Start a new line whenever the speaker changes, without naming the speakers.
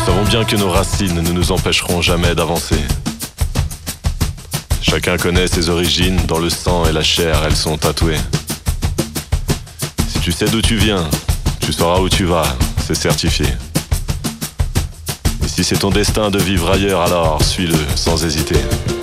savons bien que nos racines ne nous empêcheront jamais d'avancer. Chacun connaît ses origines, dans le sang et la chair, elles sont tatouées. Si tu sais d'où tu viens, tu sauras où tu vas, c'est certifié. Et si c'est ton destin de vivre ailleurs, alors suis-le sans hésiter.